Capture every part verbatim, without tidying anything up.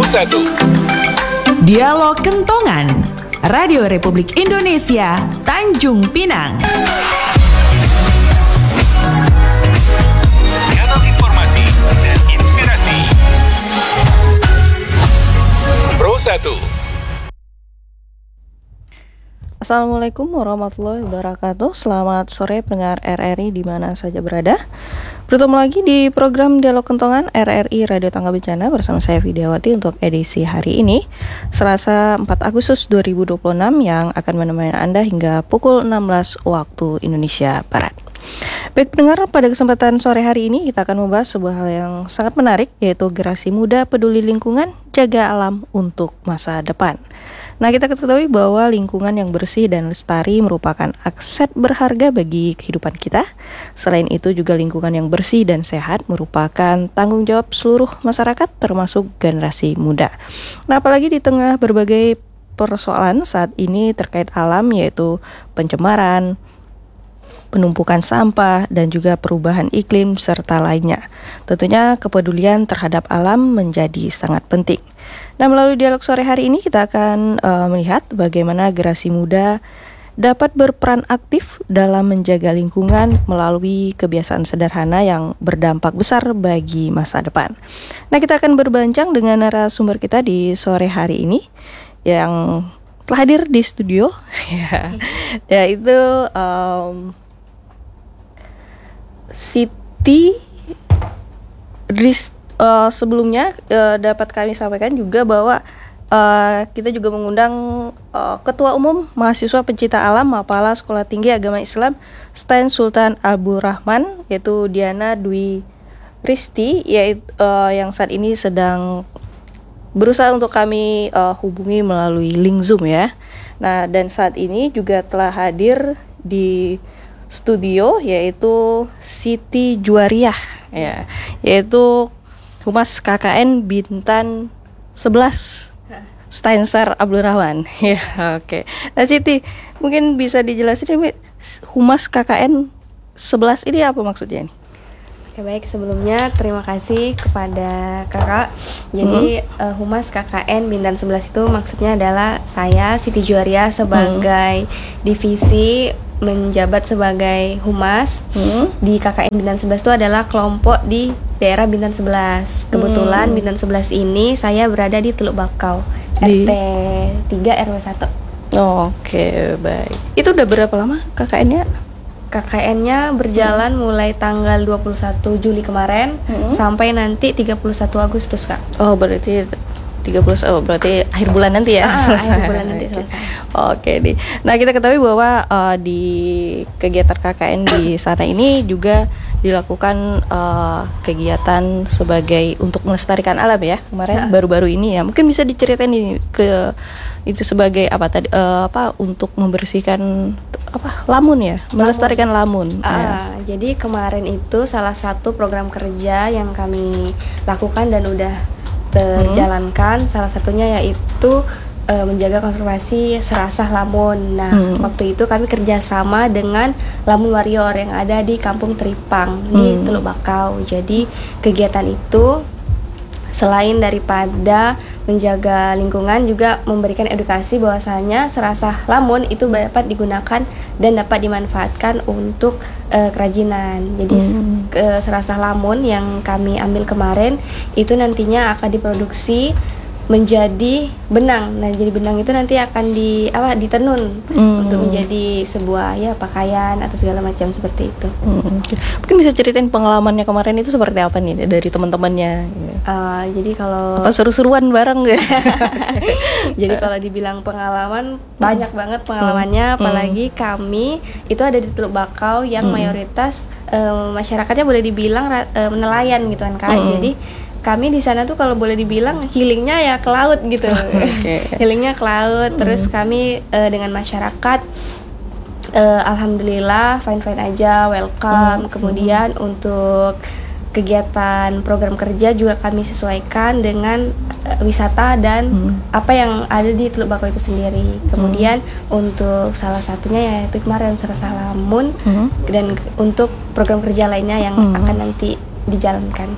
satu. Dialog Kentongan, Radio Republik Indonesia, Tanjung Pinang. Kanal informasi dan inspirasi. Pro satu. Assalamualaikum warahmatullahi wabarakatuh. Selamat sore pendengar R R I di mana saja berada. Bertemu lagi di program Dialog Kentongan R R I Radio Tangga Bencana bersama saya Widiawati untuk edisi hari ini, Selasa empat Agustus dua ribu dua puluh enam, yang akan menemani Anda hingga pukul enam belas waktu Indonesia Barat. Baik pendengar, pada kesempatan sore hari ini kita akan membahas sebuah hal yang sangat menarik, yaitu Generasi Muda Peduli Lingkungan, Jaga Alam untuk Masa Depan. Nah, kita ketahui bahwa lingkungan yang bersih dan lestari merupakan aset berharga bagi kehidupan kita. Selain itu juga lingkungan yang bersih dan sehat merupakan tanggung jawab seluruh masyarakat, termasuk generasi muda. Nah, apalagi di tengah berbagai persoalan saat ini terkait alam, yaitu pencemaran, penumpukan sampah, dan juga perubahan iklim serta lainnya. Tentunya kepedulian terhadap alam menjadi sangat penting. Nah, melalui dialog sore hari ini kita akan uh, melihat bagaimana generasi muda dapat berperan aktif dalam menjaga lingkungan melalui kebiasaan sederhana yang berdampak besar bagi masa depan. Nah, kita akan berbincang dengan narasumber kita di sore hari ini yang telah hadir di studio, ya, yaitu um, Siti Ris. Uh, sebelumnya uh, dapat kami sampaikan juga bahwa uh, kita juga mengundang uh, Ketua Umum Mahasiswa Pencinta Alam Mapala Sekolah Tinggi Agama Islam Stain Sultan Abdul Rahman, yaitu Diana Dwi Risti, yaitu uh, yang saat ini sedang berusaha untuk kami uh, hubungi melalui link Zoom ya. Nah, dan saat ini juga telah hadir di studio yaitu Siti Juwariah ya, yaitu Humas K K N Bintan sebelas Stainsar Abdul Rahman. Ya, oke. Okay. Nah, Siti, mungkin bisa dijelasin ya, Humas K K N sebelas ini apa maksudnya nih? Oke, baik, sebelumnya terima kasih kepada Kakak. Jadi hmm. uh, Humas K K N Bintan sebelas itu maksudnya adalah saya Siti Juwariah sebagai hmm. divisi menjabat sebagai humas hmm. di K K N Bintan sebelas itu adalah kelompok di daerah Bintan sebelas. Kebetulan hmm. Bintan sebelas ini saya berada di Teluk Bakau, di? R T tiga R W satu. Oh, oke, okay, baik. Itu udah berapa lama K K N-nya? K K N-nya berjalan hmm. mulai tanggal dua puluh satu Juli kemarin hmm. sampai nanti tiga puluh satu Agustus, Kak. Oh, berarti tiga puluh oh, berarti akhir bulan nanti ya, ah, selesai. Akhir bulan nanti selesai. Oke nih. Nah, kita ketahui bahwa uh, di kegiatan K K N di sana ini juga dilakukan uh, kegiatan sebagai untuk melestarikan alam ya. Kemarin ya. baru-baru ini ya. Mungkin bisa diceritain nih ke itu sebagai apa tadi uh, apa untuk membersihkan apa lamun ya, melestarikan lamun. lamun. Ah, ya. Jadi kemarin itu salah satu program kerja yang kami lakukan dan udah terjalankan, hmm. salah satunya yaitu e, menjaga konservasi serasah lamun. Nah, hmm. waktu itu kami kerjasama dengan Lamun Warrior yang ada di Kampung Tripang hmm. di Teluk Bakau. Jadi kegiatan itu selain daripada menjaga lingkungan juga memberikan edukasi bahwasanya serasah lamun itu dapat digunakan dan dapat dimanfaatkan untuk uh, kerajinan. Jadi hmm. ke serasah lamun yang kami ambil kemarin itu nantinya akan diproduksi menjadi benang. Nah, jadi benang itu nanti akan di apa ditenun hmm. untuk menjadi sebuah ya pakaian atau segala macam seperti itu. Hmm. Mungkin bisa ceritain pengalamannya kemarin itu seperti apa nih dari teman-temannya? Uh, jadi kalau apa seru-seruan bareng gak? Jadi kalau dibilang pengalaman banyak banget pengalamannya, hmm. apalagi kami itu ada di Teluk Bakau yang hmm. mayoritas uh, masyarakatnya boleh dibilang uh, nelayan gitu kan Kak. Hmm. Jadi kami di sana tuh kalau boleh dibilang healingnya ya ke laut gitu. Okay. Healingnya ke laut. Terus mm. kami uh, dengan masyarakat uh, alhamdulillah fine fine aja, welcome. Mm. Kemudian mm. untuk kegiatan program kerja juga kami sesuaikan dengan uh, wisata dan mm. apa yang ada di Teluk Bakau itu sendiri. Kemudian mm. untuk salah satunya yaitu kemarin serasah lamun mm. dan untuk program kerja lainnya yang mm. akan nanti dijalankan.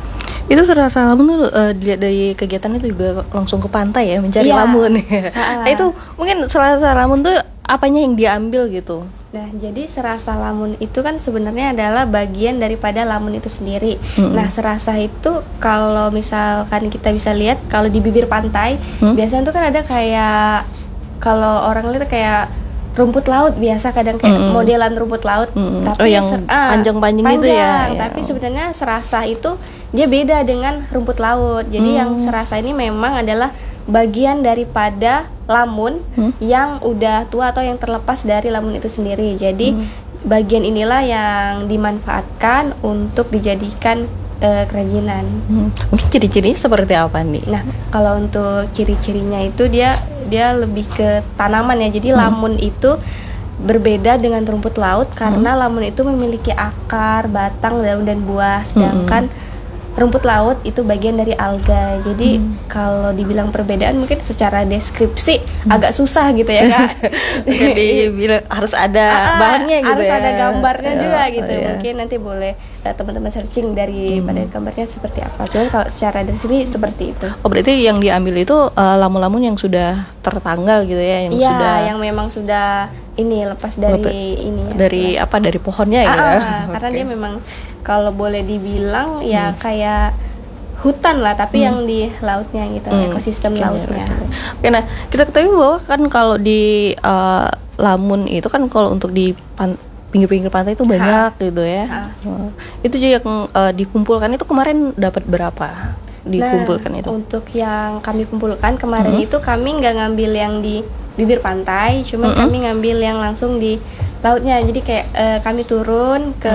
Itu serasa lamun tuh uh, dilihat dari kegiatan itu juga langsung ke pantai ya mencari Iya. lamun. Nah itu mungkin serasa lamun tuh apanya yang diambil gitu? Nah, jadi serasa lamun itu kan sebenarnya adalah bagian daripada lamun itu sendiri. Mm-mm. Nah, serasa itu kalau misalkan kita bisa lihat kalau di bibir pantai, Hmm? biasanya tuh kan ada kayak kalau orang lihat kayak rumput laut biasa kadang kayak Mm-mm. modelan rumput laut, Mm-mm. tapi Oh, yang ser- ah, panjang-panjang gitu ya? Ya. Tapi sebenarnya serasa itu dia beda dengan rumput laut. Jadi Hmm. yang serasa ini memang adalah bagian daripada lamun Hmm? yang udah tua atau yang terlepas dari lamun itu sendiri. Jadi Hmm. bagian inilah yang dimanfaatkan untuk dijadikan eh, kerajinan. Hmm. Mungkin ciri-cirinya seperti apa nih? Nah, kalau untuk ciri-cirinya itu dia dia lebih ke tanaman ya. Jadi Hmm. lamun itu berbeda dengan rumput laut karena lamun itu memiliki akar, batang, daun dan buah. Sedangkan rumput laut itu bagian dari alga. Jadi kalau dibilang perbedaan mungkin secara deskripsi agak susah gitu ya Kak. Mungkin dibilang harus ada Ah, ah, bahannya gitu harus ya. ada gambarnya Ya, juga gitu. oh, ya. Mungkin nanti boleh eh, teman-teman searching dari pada gambarnya seperti apa. Cuman kalau secara dari sini seperti itu. Oh berarti yang diambil itu uh, lamun-lamun yang sudah tertanggal gitu ya, yang Iya, sudah yang memang sudah ini lepas dari ini ya. dari apa dari pohonnya gitu. Ah, ya? ah, karena Oke. dia memang kalau boleh dibilang ya kayak hutan lah, tapi yang di lautnya gitu, Hmm, ekosistem oke, lautnya. Oke, nah kita ketahui bahwa kan kalau di uh, Lamun itu kan kalau untuk di pan- pinggir-pinggir pantai itu banyak gitu ya. Ha. Oh, itu juga yang uh, dikumpulkan itu kemarin dapat berapa? Dikumpulkan Nah, itu. untuk yang kami kumpulkan kemarin Hmm. itu kami nggak ngambil yang di bibir pantai, cuma Hmm. kami ngambil yang langsung di lautnya. Jadi kayak eh, kami turun ke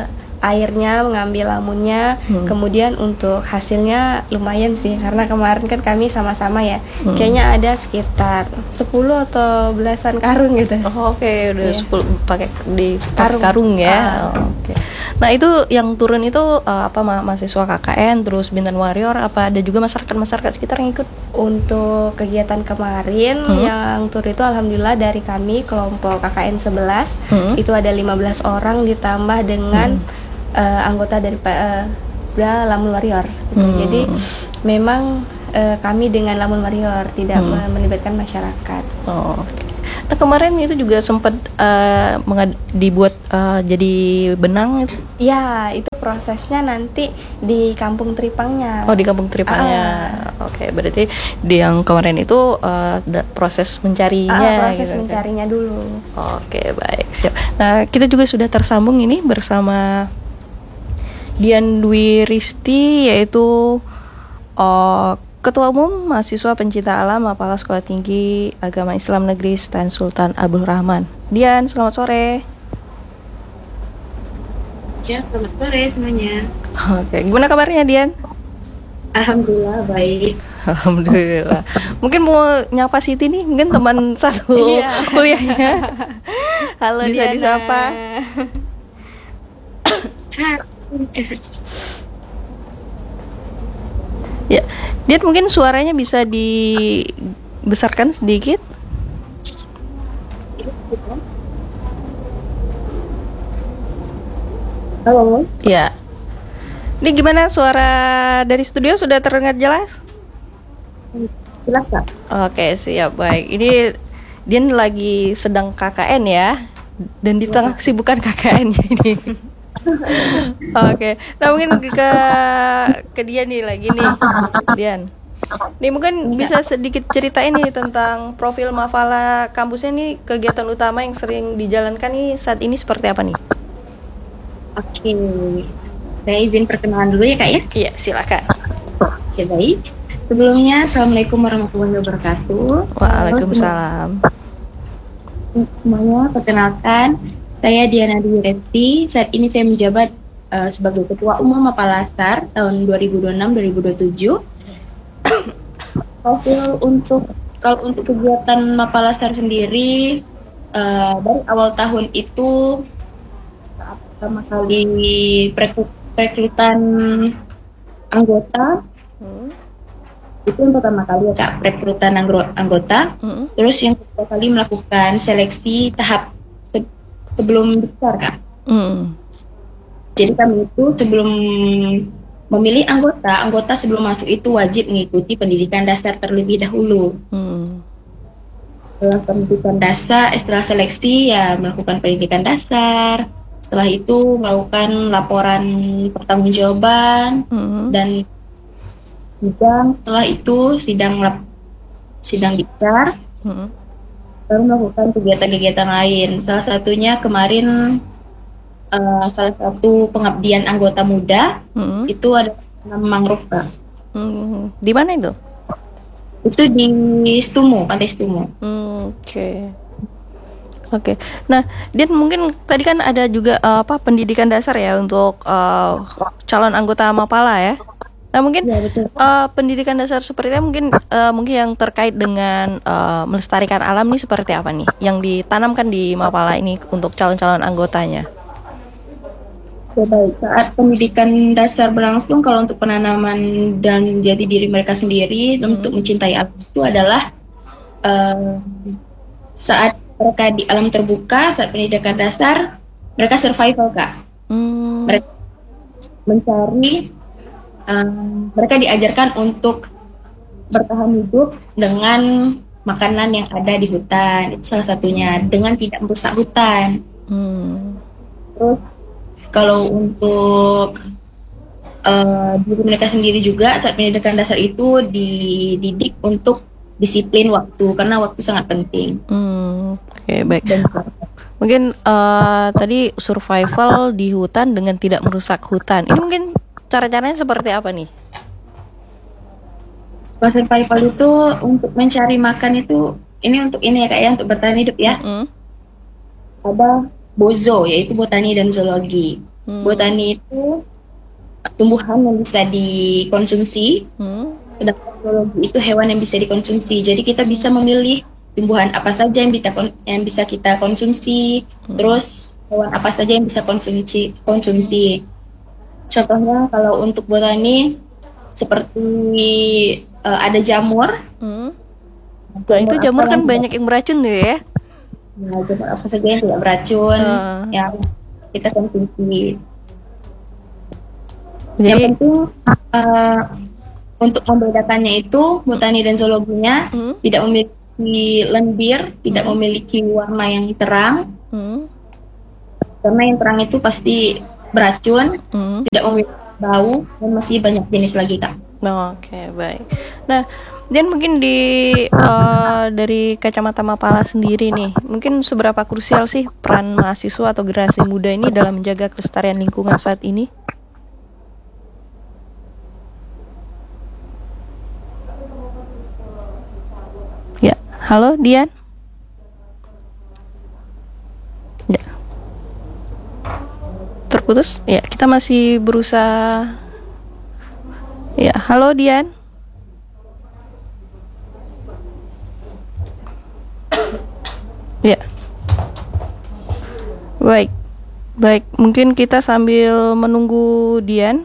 airnya mengambil lamunnya, Hmm. kemudian untuk hasilnya lumayan sih karena kemarin kan kami sama-sama ya, Hmm. kayaknya ada sekitar sepuluh atau belasan karung gitu. Oh, oke, udah Iya. sepuluh pakai di Karung. karung, ya. Ah. Oh, oke. Nah, itu yang turun itu uh, apa ma- mahasiswa K K N terus Bintan Warrior apa ada juga masyarakat-masyarakat sekitar yang ikut? Untuk kegiatan kemarin Hmm. yang tur itu alhamdulillah dari kami kelompok K K N sebelas Hmm. itu ada lima belas orang ditambah dengan eh, anggota dari eh, Lamun Warrior gitu. Hmm. Jadi memang eh, kami dengan Lamun Warrior tidak Hmm. me- melibatkan masyarakat. Oh, oke. Nah, kemarin itu juga sempat uh, mengad- dibuat uh, jadi benang itu. Ya, itu prosesnya nanti di Kampung Tripangnya. Oh, di Kampung Tripangnya. Oke, berarti di yang kemarin itu uh, da- proses mencarinya Ah, proses gitu, kan? mencarinya dulu. Oke, baik, siap. Nah, kita juga sudah tersambung ini bersama Dian Dwi Risti, yaitu uh, Ketua Umum Mahasiswa Pencinta Alam Mapala Sekolah Tinggi Agama Islam Negeri Stan Sultan Abdul Rahman. Dian, selamat sore. Ya, selamat sore semuanya. Oke, gimana kabarnya Dian? Alhamdulillah baik. Alhamdulillah. Mungkin mau nyapa Siti nih, mungkin teman satu Iya. kuliahnya. Halo Bisa Diana. disapa. Ya, Dian mungkin suaranya bisa dibesarkan sedikit. Halo. Ya. Ini gimana suara dari studio sudah terdengar jelas? Jelas Kak? Oke, siap, baik. Ini Dian lagi sedang K K N ya. Dan di tengah kesibukan K K N ini. Oke. Nah, mungkin ke ke Dian nih lagi nih. Dian. Nih mungkin bisa sedikit ceritain nih tentang profil Mafala kampusnya nih, kegiatan utama yang sering dijalankan nih saat ini seperti apa nih? Oke. Saya izin perkenalan dulu ya Kak ya. Iya, silakan. Oke baik. Sebelumnya Assalamualaikum warahmatullahi wabarakatuh. Waalaikumsalam. Halo semuanya, perkenalkan saya Diana Dwi Risti. Saat ini saya menjabat uh, sebagai Ketua Umum Mapalasar tahun dua ribu dua puluh enam dua ribu dua puluh tujuh. Profil untuk kalau untuk kegiatan Mapalasar sendiri uh, dari awal tahun itu saat pertama kali perekrut- perekrutan anggota Hmm. itu yang pertama kali ya Kak, perekrutan anggo- anggota. Hmm. Terus yang kedua kali melakukan seleksi tahap se- sebelum besar Kak. Hmm. Jadi kami itu sebelum memilih anggota, anggota sebelum masuk itu wajib mengikuti pendidikan dasar terlebih dahulu. Hmm. Setelah pendidikan dasar, setelah seleksi ya melakukan pendidikan dasar. Setelah itu melakukan laporan pertanggungjawaban Hmm. dan sidang. Setelah itu sidang lap, sidang diklat, Hmm. baru melakukan kegiatan-kegiatan lain. Salah satunya kemarin uh, salah satu pengabdian anggota muda Hmm. itu ada tanam mangrove, Kak. Hmm. Di mana itu? Itu di Stumo, Pantai Stumo. Hmm, Oke. Oke. Nah, Dian mungkin tadi kan ada juga eh, apa pendidikan dasar ya untuk eh, calon anggota Mapala ya. Nah, mungkin Ya, betul. eh, pendidikan dasar seperti itu mungkin eh, mungkin yang terkait dengan eh, melestarikan alam nih seperti apa nih yang ditanamkan di Mapala ini untuk calon-calon anggotanya? Ya, baik. Saat pendidikan dasar berlangsung, kalau untuk penanaman dan jati diri mereka sendiri Hmm. untuk mencintai alam itu adalah eh, saat mereka di alam terbuka, saat pendidikan dasar, mereka survival, Kak. Hmm. Mereka mencari, eh, mereka diajarkan untuk bertahan hidup dengan makanan yang ada di hutan. Itu salah satunya, dengan tidak merusak hutan. Hmm. Terus kalau untuk uh, diri mereka sendiri juga saat pendidikan dasar itu dididik untuk disiplin waktu karena waktu sangat penting. Hmm. Oke, baik. Dan Mungkin eh, tadi survival di hutan dengan tidak merusak hutan. Ini mungkin cara-caranya seperti apa nih? survival itu untuk mencari makan itu ini untuk ini ya Kak ya, untuk bertahan hidup ya. Hmm. Ada bozo yaitu botani dan zoologi. Hmm. Botani itu tumbuhan yang bisa dikonsumsi. Hmm. Sedangkan zoologi itu hewan yang bisa dikonsumsi. Jadi kita bisa memilih tumbuhan apa saja yang bisa yang bisa kita konsumsi, Hmm. terus hewan apa saja yang bisa konsumsi konsumsi. Contohnya kalau untuk botani seperti uh, ada jamur. Hmm. Nah, itu jamur apa kan yang- banyak yang beracun tuh ya. Nah, jamur apa saja yang tidak beracun Uh. yang kita konsumsi. Yang Jadi penting uh, untuk membedakannya itu botani dan zoologinya hmm. tidak memiliki lendir, tidak Hmm. memiliki warna yang terang, Hmm. karena yang terang itu pasti beracun, Hmm. tidak memiliki bau, dan masih banyak jenis lagi Kak. Oh, Oke, baik. Nah, dan mungkin di eh, dari kacamata Mapala sendiri nih, mungkin seberapa krusial sih peran mahasiswa atau generasi muda ini dalam menjaga kelestarian lingkungan saat ini? Ya, halo Dian. Ya. Terputus? Ya, kita masih berusaha. Ya, halo Dian. Ya. Baik. Baik, mungkin kita sambil menunggu Dian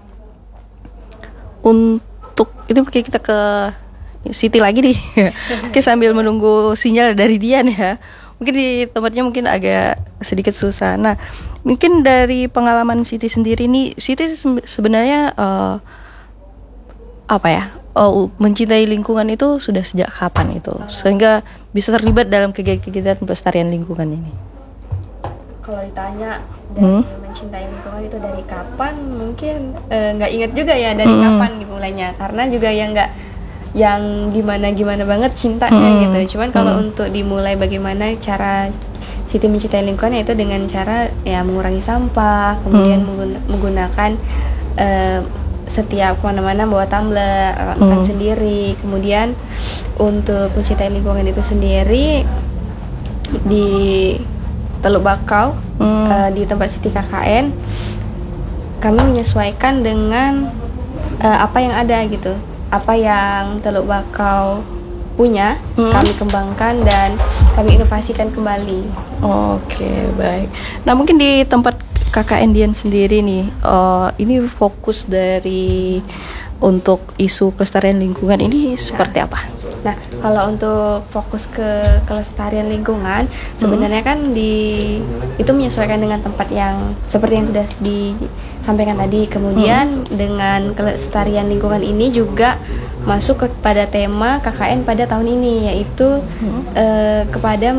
untuk itu mungkin kita ke Siti lagi nih. Oke, sambil menunggu sinyal dari Dian ya. Mungkin di tempatnya mungkin agak sedikit susah. Nah, mungkin dari pengalaman Siti sendiri nih, Siti se- sebenarnya eh, apa ya? Oh, mencintai lingkungan itu sudah sejak kapan itu? Sehingga bisa terlibat dalam kegiatan-kegiatan pelestarian lingkungan ini. Kalau ditanya dari Hmm. mencintai lingkungan itu dari kapan, mungkin eh, nggak inget juga ya dari Hmm. kapan dimulainya, karena juga yang nggak yang gimana-gimana banget cintanya Hmm. gitu. Cuman kalau Hmm. untuk dimulai bagaimana cara Siti mencintai lingkungan, yaitu dengan cara ya mengurangi sampah, kemudian Hmm. menggun- menggunakan eh, setiap kemana-mana bawa tumbler, alat makan Hmm. sendiri. Kemudian untuk mencintai lingkungan itu sendiri di Teluk Bakau, Hmm. eh, di tempat Siti K K N, kami menyesuaikan dengan eh, apa yang ada gitu, apa yang Teluk Bakau punya, Hmm. kami kembangkan dan kami inovasikan kembali. Oke, baik. Nah, mungkin di tempat K K N Dian sendiri nih, eh, ini fokus dari untuk isu kelestarian lingkungan ini seperti apa? Nah, kalau untuk fokus ke kelestarian lingkungan, sebenarnya kan di itu menyesuaikan dengan tempat yang seperti yang sudah disampaikan tadi. Kemudian hmm. dengan kelestarian lingkungan ini juga masuk kepada tema K K N pada tahun ini, yaitu hmm. eh, kepada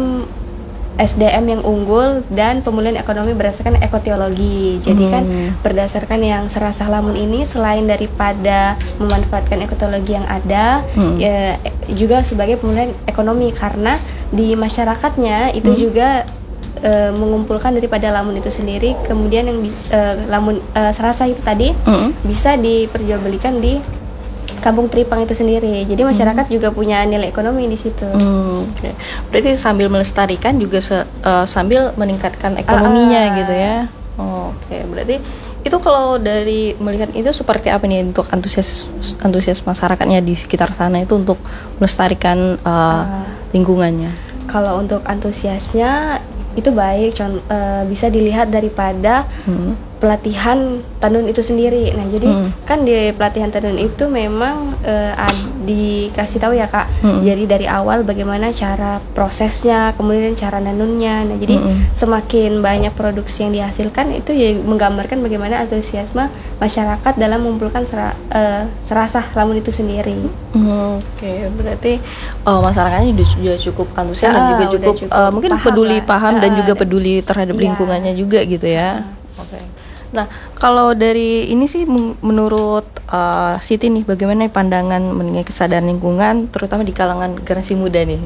S D M yang unggul dan pemulihan ekonomi berdasarkan ekoteologi. Jadi kan hmm. berdasarkan yang serasah lamun ini, selain daripada memanfaatkan ekoteologi yang ada, hmm. ya, juga sebagai pemulihan ekonomi, karena di masyarakatnya itu hmm. juga e, mengumpulkan daripada lamun itu sendiri. Kemudian yang e, lamun e, serasah itu tadi hmm. bisa diperjualbelikan di Kampung Tripang itu sendiri. Jadi masyarakat hmm. juga punya nilai ekonomi di situ. Hmm, okay. Berarti sambil melestarikan juga se, uh, sambil meningkatkan ekonominya uh, gitu ya. Oh, Oke, okay. Berarti itu kalau dari melihat itu seperti apa nih untuk antusias antusias masyarakatnya di sekitar sana itu untuk melestarikan uh, uh, lingkungannya? Kalau untuk antusiasnya itu baik, con- uh, bisa dilihat daripada hmm. pelatihan tenun itu sendiri. Nah, jadi hmm. kan di pelatihan tenun itu memang uh, ad, dikasih tahu ya Kak. Hmm. Jadi dari awal bagaimana cara prosesnya, kemudian cara nenunnya. Nah, jadi hmm. semakin banyak produksi yang dihasilkan itu ya menggambarkan bagaimana antusiasme masyarakat dalam mengumpulkan sera, uh, serasah lamun itu sendiri. Hmm, Oke, okay. Berarti uh, masyarakatnya juga cukup antusias dan juga cukup, cukup uh, mungkin paham peduli lah. paham uh, dan juga peduli terhadap iya. lingkungannya juga gitu ya. Uh. Oke. Okay. Nah, kalau dari ini sih menurut uh, Siti nih, bagaimana pandangan mengenai kesadaran lingkungan, terutama di kalangan generasi muda nih?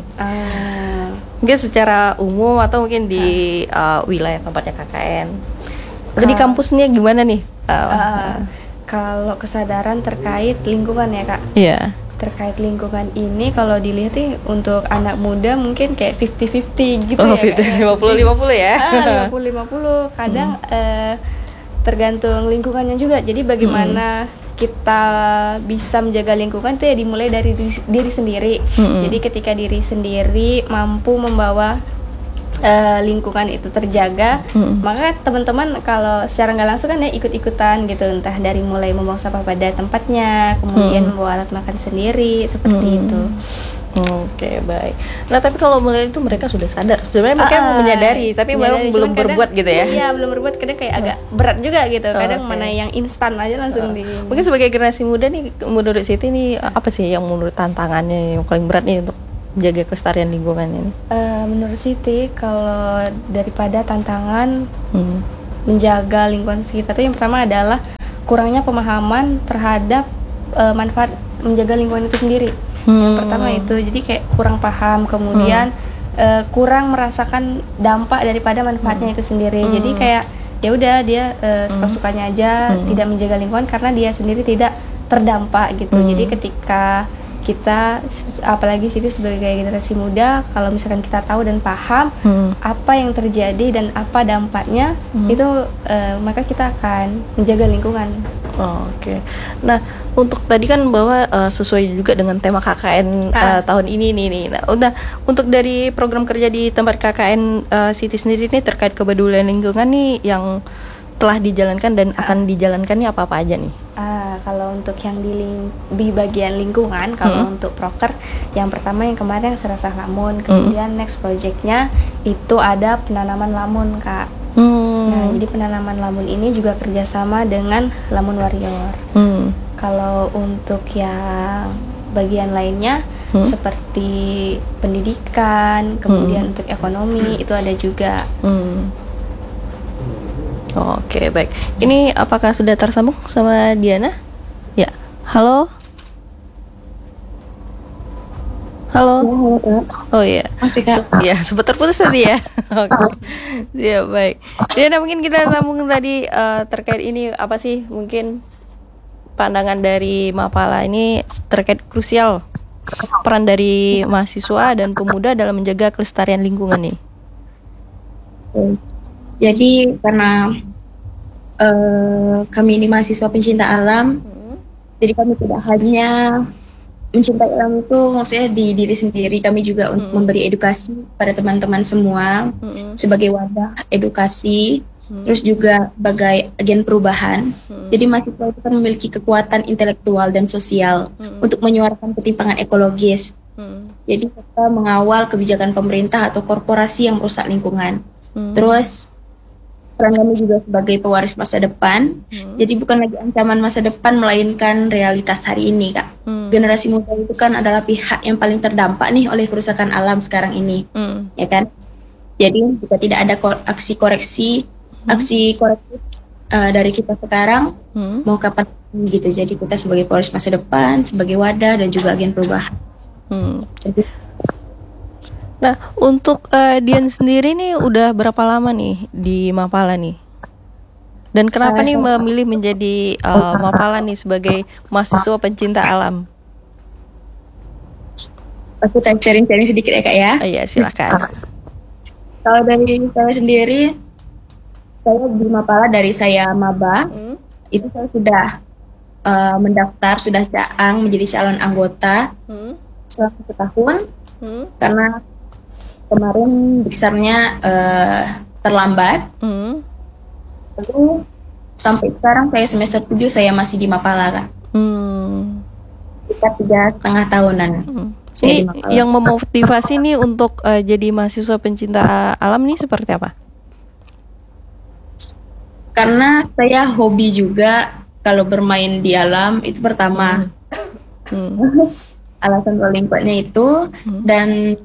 Uh. Mungkin secara umum atau mungkin di uh. Uh, wilayah tempatnya K K N. Atau uh. di kampusnya gimana nih? Uh, uh. Kalau kesadaran terkait lingkungan ya Kak? Iya. Yeah. Terkait lingkungan ini kalau dilihat nih untuk anak muda mungkin kayak fifty-fifty gitu oh, ya. lima puluh lima puluh ya? lima puluh lima puluh. Kadang hmm. uh, tergantung lingkungannya juga. Jadi bagaimana hmm. kita bisa menjaga lingkungan itu ya dimulai dari diri, diri sendiri. Hmm. Jadi ketika diri sendiri mampu membawa uh, lingkungan itu terjaga, hmm. maka teman-teman kalau secara nggak langsung kan ya ikut-ikutan gitu, entah dari mulai membuang sampah pada tempatnya, kemudian hmm. membawa alat makan sendiri seperti hmm. itu. Oke, okay, baik. Nah, tapi kalau mulai itu mereka sudah sadar. Sebenarnya mereka uh, menyadari, tapi menyadari, belum kadang, berbuat gitu ya. Iya, belum berbuat, kadang kayak agak berat juga gitu. Kadang okay. mana yang instan aja langsung uh. di. Mungkin sebagai generasi muda nih, menurut Siti nih apa sih yang menurut tantangannya yang paling berat nih untuk menjaga kelestarian lingkungan ini? Uh, menurut Siti, kalau daripada tantangan hmm. menjaga lingkungan sekitar itu yang pertama adalah kurangnya pemahaman terhadap uh, manfaat menjaga lingkungan itu sendiri. Hmm. Yang pertama itu, jadi kayak kurang paham, kemudian hmm. uh, kurang merasakan dampak daripada manfaatnya hmm. itu sendiri. Hmm. Jadi kayak ya udah dia uh, suka-sukanya aja, hmm. tidak menjaga lingkungan karena dia sendiri tidak terdampak gitu. Hmm. Jadi ketika kita, apalagi sih sebagai generasi muda, kalau misalkan kita tahu dan paham hmm. apa yang terjadi dan apa dampaknya, hmm. itu uh, maka kita akan menjaga lingkungan. Oh, Oke. Okay. Nah, untuk tadi kan bahwa uh, sesuai juga dengan tema K K N uh, tahun ini nih nih. Nah, udah untuk dari program kerja di tempat K K N uh, Siti sendiri nih terkait kepedulian lingkungan nih yang telah dijalankan dan ah. akan dijalankan nih apa-apa aja nih? Ah, kalau untuk yang di, ling- di bagian lingkungan, kalau hmm. untuk proker, yang pertama yang kemarin serasah lamun, kemudian hmm. next projectnya itu ada penanaman lamun Kak. Hmm. Nah, jadi penanaman lamun ini juga kerjasama dengan Lamun Warrior. Hmm. Kalau untuk yang bagian lainnya hmm. seperti pendidikan, kemudian hmm. untuk ekonomi itu ada juga. Hmm. Oke, baik. Ini apakah sudah tersambung sama Diana? Ya. Halo. Halo. Oh iya. Ya, sempat terputus tadi ya. Oke. Ya, baik. Diana, mungkin kita sambung tadi uh, terkait ini apa sih mungkin pandangan dari Mapala ini terkait krusial peran dari mahasiswa dan pemuda dalam menjaga kelestarian lingkungan nih. Jadi karena uh, kami ini mahasiswa pencinta alam, hmm. jadi kami tidak hanya mencintai alam itu maksudnya di diri sendiri, kami juga hmm. untuk memberi edukasi pada teman-teman semua hmm. sebagai wadah edukasi, hmm. terus juga sebagai agen perubahan. Hmm. Jadi mahasiswa itu kan memiliki kekuatan intelektual dan sosial hmm. untuk menyuarakan ketimpangan ekologis Hmm. Jadi kita mengawal kebijakan pemerintah atau korporasi yang merusak lingkungan. Hmm. Terus peran kami juga sebagai pewaris masa depan. Hmm. Jadi bukan lagi ancaman masa depan, melainkan realitas hari ini, Kak. Hmm. Generasi muda itu kan adalah pihak yang paling terdampak nih oleh kerusakan alam sekarang ini, Hmm. ya kan? Jadi jika tidak ada ko- aksi koreksi, Hmm. aksi korektif uh, dari kita sekarang, Hmm. mau kapan gitu. Jadi kita sebagai pewaris masa depan, sebagai wadah dan juga agen perubahan. Hmm. Jadi, Nah, untuk uh, Dian sendiri nih udah berapa lama nih di Mapala nih? Dan kenapa Uh, nih saya- memilih menjadi uh, Mapala nih sebagai mahasiswa pencinta alam? aku tanya sharing-sharing sedikit ya, Kak ya. Oh, iya, silakan. Kalau dari saya sendiri, saya di Mapala dari saya maba, Hmm. itu saya sudah uh, mendaftar, sudah caang menjadi calon anggota Hmm. selama setahun, Hmm. karena kemarin besarnya uh, terlambat. Hmm. Lalu sampai sekarang saya semester tujuh saya masih di Mapala, Kak. Hmm. Sekitar tiga setengah tahunan. Hmm. Saya Ini di Mapala. yang memotivasi nih untuk uh, jadi mahasiswa pencinta alam nih seperti apa? Karena saya hobi juga kalau bermain di alam, itu pertama. Hmm. Alasan paling kuatnya itu. Hmm. Dan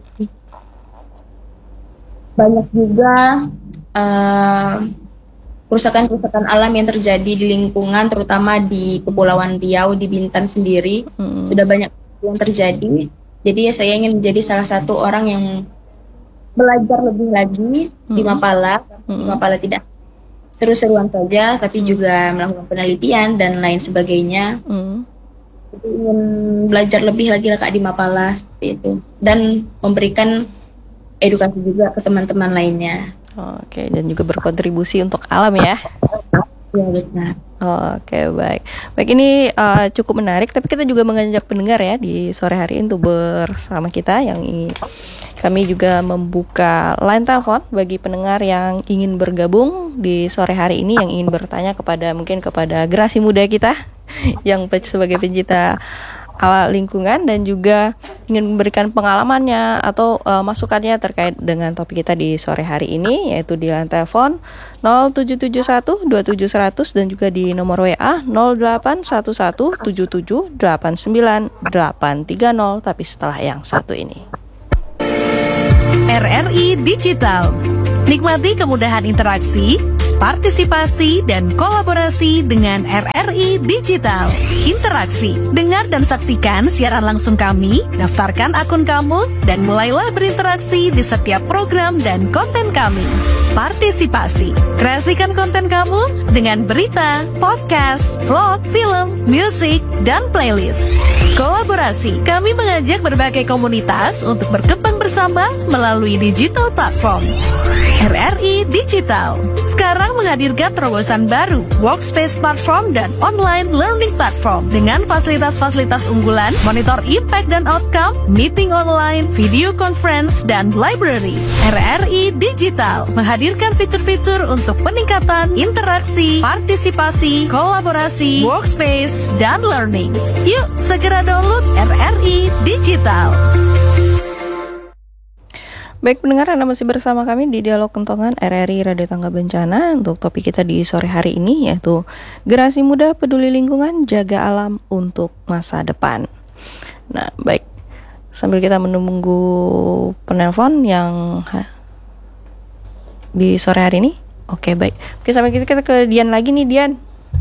banyak juga uh, kerusakan-kerusakan alam yang terjadi di lingkungan, terutama di Kepulauan Riau, di Bintan sendiri. Hmm. Sudah banyak yang terjadi. Jadi ya saya ingin menjadi salah satu orang yang belajar lebih lagi di Hmm. Mapala. Di Hmm. Mapala tidak seru-seruan saja, tapi Hmm. juga melakukan penelitian dan lain sebagainya. Hmm. Jadi ingin belajar lebih lagi lah, Kak, di Mapala seperti itu. Dan memberikan edukasi juga ke teman-teman lainnya. Oke, dan juga berkontribusi untuk alam ya. Ya, benar. Oke, baik. Baik, ini uh, cukup menarik, tapi kita juga mengajak pendengar ya di sore hari ini untuk bersama kita yang ingin, kami juga membuka line telepon bagi pendengar yang ingin bergabung di sore hari ini, yang ingin bertanya kepada mungkin kepada generasi muda kita yang pe- sebagai pencinta ala lingkungan dan juga ingin memberikan pengalamannya atau uh, masukannya terkait dengan topik kita di sore hari ini, yaitu di line telepon nol tujuh tujuh satu dua tujuh seratus dan juga di nomor W A nol delapan satu satu tujuh tujuh delapan sembilan delapan tiga nol, tapi setelah yang satu ini. R R I Digital. Nikmati kemudahan interaksi, partisipasi, dan kolaborasi dengan R R I Digital. Interaksi, dengar dan saksikan siaran langsung kami, daftarkan akun kamu, dan mulailah berinteraksi di setiap program dan konten kami. Partisipasi, kreasikan konten kamu dengan berita, podcast, vlog, film, musik, dan playlist. Kolaborasi, kami mengajak berbagai komunitas untuk berkembang bersama melalui digital platform. R R I Digital sekarang menghadirkan terobosan baru, workspace platform dan online learning platform dengan fasilitas-fasilitas unggulan, monitor impact dan outcome, meeting online, video conference, dan library. R R I Digital menghadirkan fitur-fitur untuk peningkatan interaksi, partisipasi, kolaborasi, workspace, dan learning. Yuk segera download R R I Digital. Baik pendengar, Anda masih bersama kami di Dialog Kentongan R R I Radio Tangga Bencana. Untuk topik kita di sore hari ini yaitu Generasi Muda Peduli Lingkungan, Jaga Alam untuk Masa Depan. Nah, baik, sambil kita menunggu penelpon yang ha, di sore hari ini. Oke, baik. Oke, sampai kita, kita ke Dian lagi nih, Dian.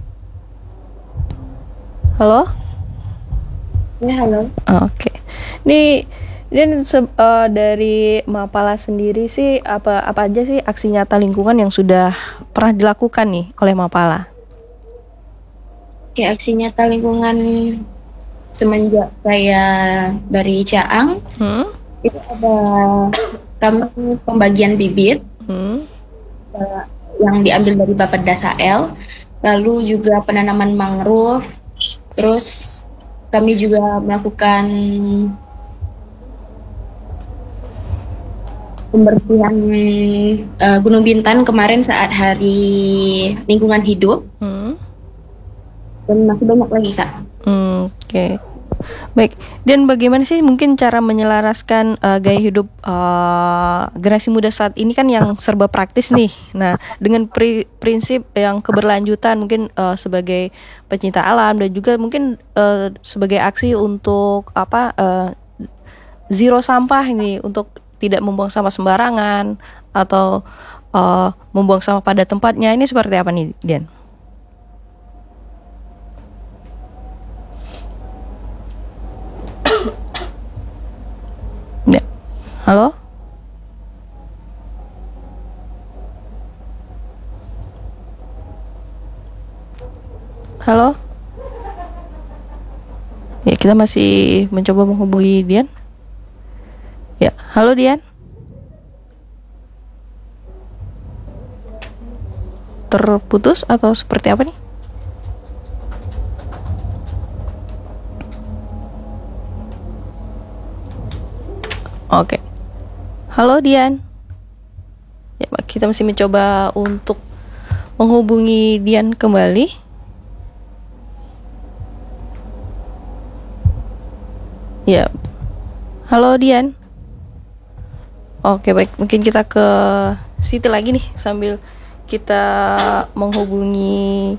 Halo? Ya, halo. Oke. Nih, dan se- uh, dari Mapala sendiri sih apa apa aja sih aksi nyata lingkungan yang sudah pernah dilakukan nih oleh Mapala? Oke, aksi nyata lingkungan semenjak saya dari Caang, Hmm? itu ada kami pembagian bibit Hmm? uh, yang diambil dari Bapeda L, lalu juga penanaman mangrove, terus kami juga melakukan pembersihan uh, Gunung Bintan kemarin saat hari lingkungan hidup, Hmm? dan masih banyak lagi, Kak. Hmm, Oke. Baik, dan bagaimana sih mungkin cara menyelaraskan uh, gaya hidup uh, generasi muda saat ini kan yang serba praktis nih. Nah, dengan pri- prinsip yang keberlanjutan mungkin uh, sebagai pencinta alam dan juga mungkin uh, sebagai aksi untuk apa uh, zero sampah ini, untuk tidak membuang sampah sembarangan atau uh, membuang sampah pada tempatnya. Ini seperti apa nih, Dian? Ya. Halo? Halo? Ya, kita masih mencoba menghubungi Dian. Ya, halo Dian. Terputus atau seperti apa nih? Oke. Halo Dian. Ya, kita masih mencoba untuk menghubungi Dian kembali. Ya. Halo Dian. Oke, baik. Mungkin kita ke Siti lagi nih sambil kita menghubungi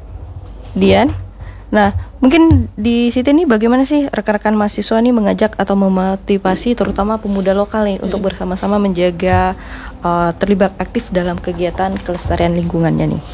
Dian. Nah, mungkin di Siti nih bagaimana sih rekan-rekan mahasiswa nih mengajak atau memotivasi terutama pemuda lokal nih hmm. untuk bersama-sama menjaga uh, terlibat aktif dalam kegiatan kelestarian lingkungannya nih.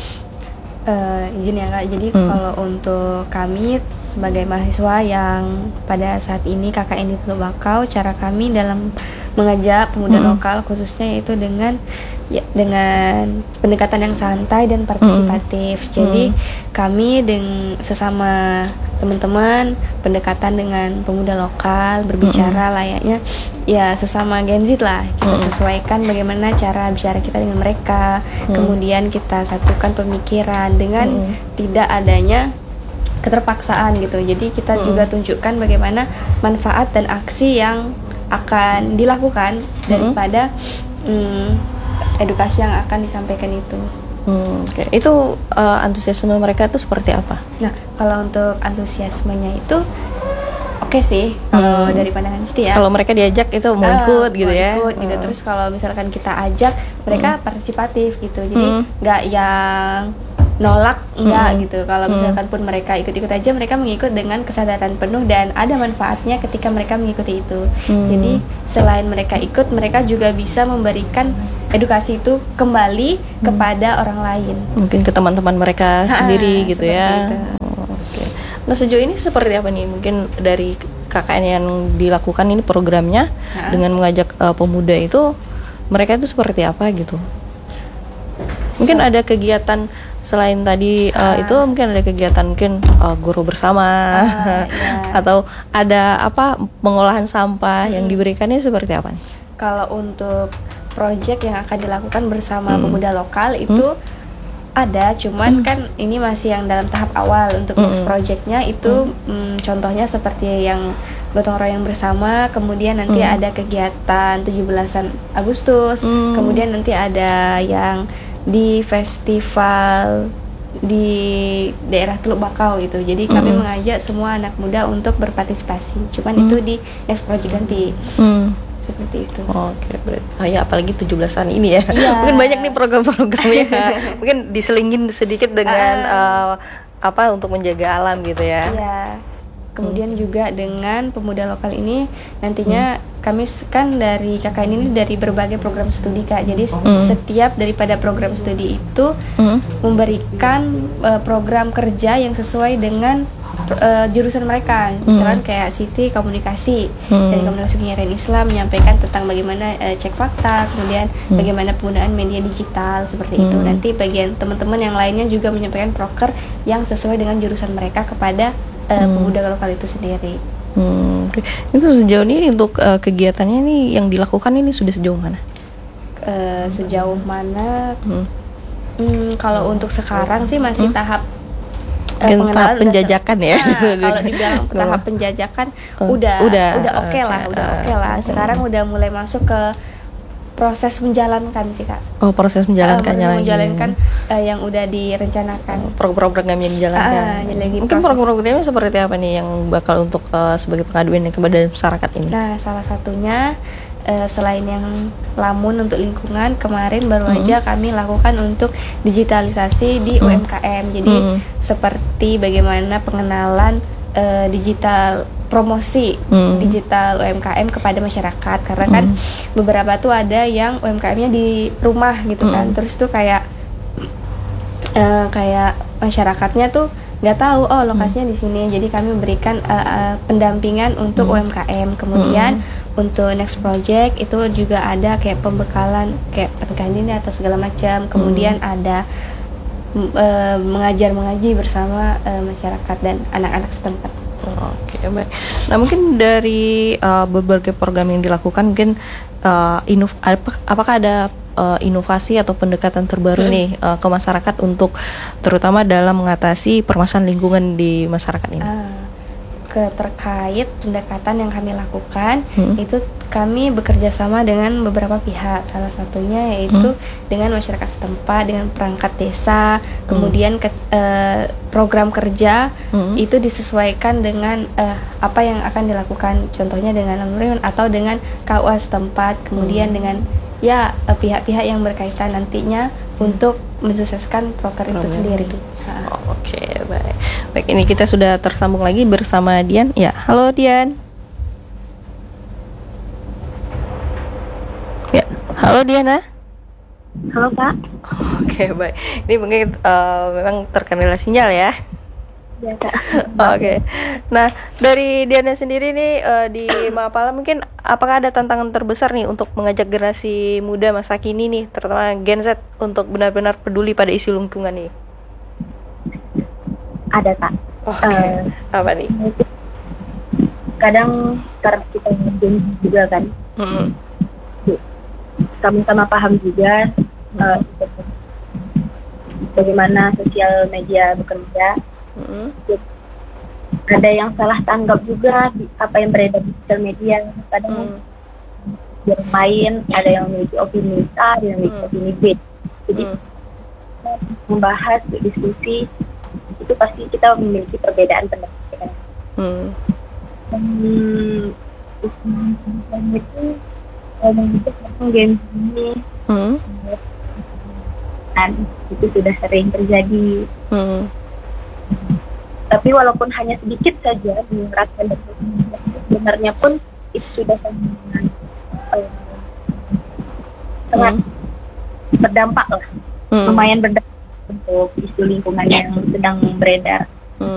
Uh, izin ya Kak, jadi hmm. kalau untuk kami sebagai mahasiswa yang pada saat ini K K N di Teluk Bakau, cara kami dalam mengajak pemuda hmm. lokal khususnya yaitu dengan ya, dengan pendekatan yang santai dan partisipatif. Hmm. Jadi hmm. kami dengan sesama teman-teman pendekatan dengan pemuda lokal berbicara hmm. layaknya ya sesama Gen Z lah, kita hmm. sesuaikan bagaimana cara bicara kita dengan mereka. Hmm. Kemudian kita satukan pemikiran dengan hmm. tidak adanya keterpaksaan gitu. Jadi kita hmm. juga tunjukkan bagaimana manfaat dan aksi yang akan dilakukan hmm. daripada hmm, edukasi yang akan disampaikan itu. Hmm, okay. Itu uh, antusiasme mereka itu seperti apa? Nah, kalau untuk antusiasmenya itu oke okay sih kalau hmm. dari pandangan Siti ya. Kalau mereka diajak itu mau ikut uh, gitu mau ya. Ikut gitu. Hmm. Terus kalau misalkan kita ajak mereka hmm. partisipatif gitu. Jadi nggak hmm. yang nolak enggak hmm. gitu. Kalau misalkan pun mereka ikut-ikut aja, mereka mengikut dengan kesadaran penuh dan ada manfaatnya ketika mereka mengikuti itu. Hmm. Jadi selain mereka ikut, mereka juga bisa memberikan edukasi itu kembali hmm. kepada orang lain. Mungkin ke teman-teman mereka ha, sendiri gitu ya. Oh, Oke. Okay. Nah, sejauh ini seperti apa nih? Mungkin dari K K N yang dilakukan ini programnya ha? dengan mengajak uh, pemuda itu, mereka itu seperti apa gitu? Mungkin so, ada kegiatan selain tadi uh, uh, itu mungkin ada kegiatan mungkin uh, guru bersama uh, yeah. atau ada apa pengolahan sampah hmm. yang diberikannya seperti apa? Kalau untuk proyek yang akan dilakukan bersama hmm. pemuda lokal itu hmm. ada, cuman hmm. kan ini masih yang dalam tahap awal. Untuk hmm. next projectnya itu hmm. Hmm, contohnya seperti yang gotong royong bersama, kemudian nanti hmm. ada kegiatan tujuh belasan Agustus, hmm. kemudian nanti ada yang di festival di daerah Teluk Bakau gitu. Jadi kami mm. mengajak semua anak muda untuk berpartisipasi. Cuman mm. itu di next project nanti. Mm. Seperti itu. Oke, okay, oh ya apalagi tujuh belasan ini ya. Yeah. Mungkin banyak nih program-programnya. Mungkin diselingin sedikit dengan uh. Uh, apa untuk menjaga alam gitu ya. Iya. Yeah. Kemudian hmm. juga dengan pemuda lokal ini nantinya hmm. kami kan dari K K N ini dari berbagai program studi Kak. Jadi hmm. setiap daripada program studi itu hmm. memberikan uh, program kerja yang sesuai dengan uh, jurusan mereka. Misalkan hmm. kayak Siti komunikasi, hmm. dari komunikasi penyiaran Islam menyampaikan tentang bagaimana uh, cek fakta, kemudian hmm. bagaimana penggunaan media digital seperti hmm. itu. Nanti bagian teman-teman yang lainnya juga menyampaikan proker yang sesuai dengan jurusan mereka kepada Uh, hmm. pemuda lokal itu sendiri. Hmm. Itu sejauh ini untuk uh, kegiatannya ini yang dilakukan ini sudah sejauh mana? Uh, sejauh mana? Hmm. Hmm, kalau untuk sekarang sih masih hmm. tahap uh, tahap penjajakan ya. Nah, kalau dibilang tahap penjajakan uh, udah udah, udah udah oke okay lah, udah oke okay lah. Sekarang uh, udah mulai masuk ke proses menjalankan sih Kak. Oh, proses menjalankannya Uh, lagi. menjalankan uh, yang udah direncanakan. Program-program yang dijalankan. Ah, jadi lagi Mungkin proses. program-programnya seperti apa nih yang bakal untuk uh, sebagai pengaduan yang kepada masyarakat ini? Nah, salah satunya uh, selain yang lamun untuk lingkungan, kemarin baru Hmm. aja kami lakukan untuk digitalisasi di Hmm. U M K M. Jadi Hmm. seperti bagaimana pengenalan uh, digital promosi Hmm. digital U M K M kepada masyarakat, karena kan Hmm. beberapa tuh ada yang U M K M-nya di rumah gitu kan, Hmm. terus tuh kayak eh, kayak masyarakatnya tuh nggak tahu oh lokasinya di sini, jadi kami berikan eh, eh, pendampingan untuk Hmm. U M K M. Kemudian untuk next project itu juga ada kayak pembekalan kayak pernikahan dini atau segala macam, kemudian ada mm, eh, mengajar mengaji bersama eh, masyarakat dan anak-anak setempat. Oke, baik. Nah, mungkin dari uh, berbagai program yang dilakukan, mungkin uh, inov apa, apakah ada uh, inovasi atau pendekatan terbaru nih uh, ke masyarakat untuk terutama dalam mengatasi permasalahan lingkungan di masyarakat ini? Ah, ke terkait pendekatan yang kami lakukan, Hmm. itu kami bekerja sama dengan beberapa pihak, salah satunya yaitu dengan masyarakat setempat, dengan perangkat desa, kemudian ke, eh, program kerja Hmm. itu disesuaikan dengan eh, apa yang akan dilakukan, contohnya dengan Amrun atau dengan K U A setempat, kemudian dengan ya eh, pihak-pihak yang berkaitan nantinya untuk mensukseskan proker itu Program. sendiri. Ah. Oh, Oke, baik. Baik, ini kita sudah tersambung lagi bersama Dian. Ya, halo Dian. Ya, halo Diana. Halo Kak. Oke, baik. Ini mungkin uh, memang terkendala sinyal ya. Ya Kak. Oke. Nah, dari Diana sendiri nih uh, di Mapala mungkin apakah ada tantangan terbesar nih untuk mengajak generasi muda masa kini nih, terutama Gen Z untuk benar-benar peduli pada isu lingkungan nih? Ada Kak. Oke. Eh, Apa nih? Kadang karena kita ngerjain juga kan, Mm-mm. sama-sama paham juga eh, bagaimana sosial media bekerja. Mm-mm. Ada yang salah tanggap juga di- apa yang beredar di sosial media. Kadang Mm. yang main, ada yang memiliki opini A, ada yang memiliki Hmm. opini B. Jadi Mm. membahas, diskusi, itu pasti kita memiliki perbedaan pendapat kan. Mm. Hmm, itu membentuk game ini Mm. kan itu sudah sering terjadi. Mm. Tapi walaupun hanya sedikit saja menerapkan dan sebenarnya pun itu sudah sangat eh, sangat berdampak lah, Mm. lumayan berdampak untuk isu lingkungan yang sedang beredar.